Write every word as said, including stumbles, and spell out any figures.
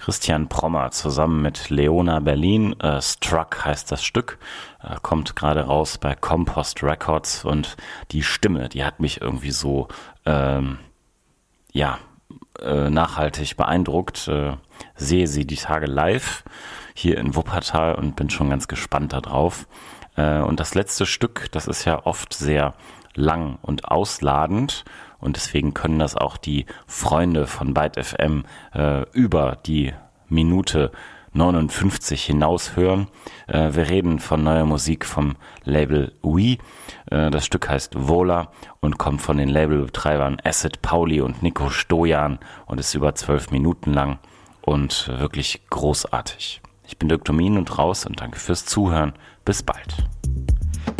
Christian Prommer zusammen mit Leona Berlin. Äh, Struck heißt das Stück, äh, kommt gerade raus bei Compost Records und die Stimme, die hat mich irgendwie so ähm, ja äh, nachhaltig beeindruckt. Äh, sehe sie die Tage live hier in Wuppertal und bin schon ganz gespannt darauf. Äh, und das letzte Stück, das ist ja oft sehr lang und ausladend und deswegen können das auch die Freunde von Byte F M äh, über die Minute neunundfünfzig hinaus hören. Äh, wir reden von neuer Musik vom Label We. Äh, das Stück heißt Vola und kommt von den Labelbetreibern Acid Pauli und Nico Stojan und ist über zwölf Minuten lang und wirklich großartig. Ich bin Dirk Domin und raus und danke fürs Zuhören. Bis bald.